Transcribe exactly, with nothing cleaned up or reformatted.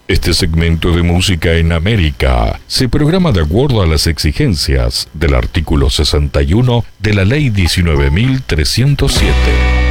Este segmento de Música en América se programa de acuerdo a las exigencias del artículo sesenta y uno de la Ley diecinueve mil trescientos siete.